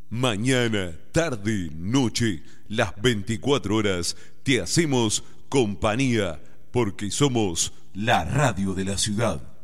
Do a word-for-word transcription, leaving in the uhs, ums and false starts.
Mañana, tarde, noche, las veinticuatro horas te hacemos compañía porque somos la radio de la ciudad.